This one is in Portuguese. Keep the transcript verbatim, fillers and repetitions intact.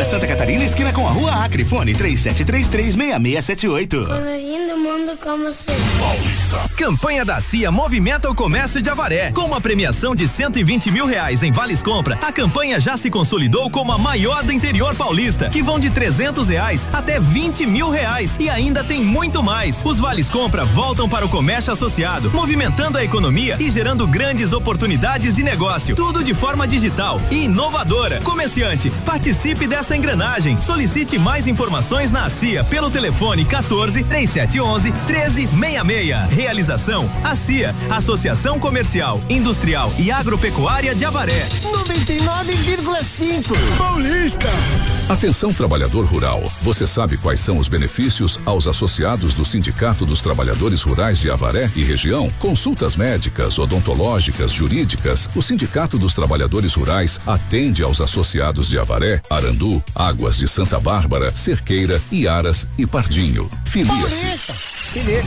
Santa Catarina, esquina com a Rua Acre. Fone três sete três três, seis seis sete oito. Colorindo o mundo como você. Campanha da C I A movimenta o comércio de Avaré. Com uma premiação de cento e vinte mil reais em vales compra, a campanha já se consolidou como a maior do interior paulista, que vão de trezentos reais até vinte mil reais. E ainda tem muito mais. Os vales compra voltam para o comércio associado, movimentando a economia e gerando grandes oportunidades de negócio. Tudo de forma digital e inovadora. Comerciante, participe dessa engrenagem. Solicite mais informações na C I A pelo telefone quatorze, trinta e sete onze, treze sessenta e seis. Realização: a C I A, Associação Comercial, Industrial e Agropecuária de Avaré. noventa e nove vírgula cinco Paulista. Atenção, trabalhador rural. Você sabe quais são os benefícios aos associados do Sindicato dos Trabalhadores Rurais de Avaré e região? Consultas médicas, odontológicas, jurídicas. O Sindicato dos Trabalhadores Rurais atende aos associados de Avaré, Arandu, Águas de Santa Bárbara, Cerqueira, Iaras e Pardinho. Filia-se. Se liga.